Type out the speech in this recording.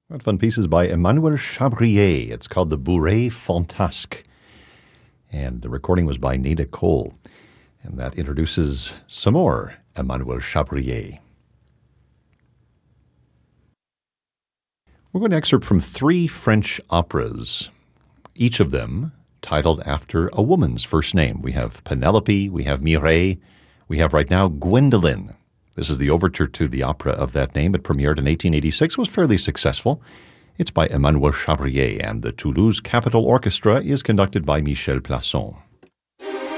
That fun piece is by Emmanuel Chabrier. It's called the Bourrée Fantasque. And the recording was by Nada Cole. And that introduces some more Emmanuel Chabrier. We're going to excerpt from 3 French operas, each of them titled after a woman's first name. We have Penelope, we have Mireille, we have right now Gwendoline. This is the overture to the opera of that name. It premiered in 1886, was fairly successful. It's by Emmanuel Chabrier, and the Toulouse Capitol Orchestra is conducted by Michel Plasson.